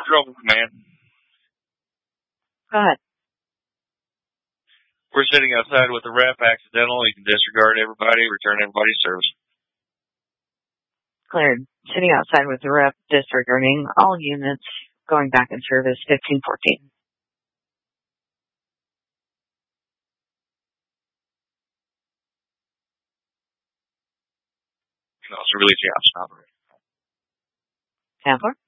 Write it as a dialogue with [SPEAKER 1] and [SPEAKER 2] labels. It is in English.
[SPEAKER 1] Control Command.
[SPEAKER 2] Go ahead.
[SPEAKER 1] We're sitting outside with the rep accidental. You can disregard everybody, return everybody to service.
[SPEAKER 2] Cleared. Sitting outside with the rep, disregarding all units, going back in service, 1514.
[SPEAKER 1] You can also release the option operator.
[SPEAKER 2] 10-4.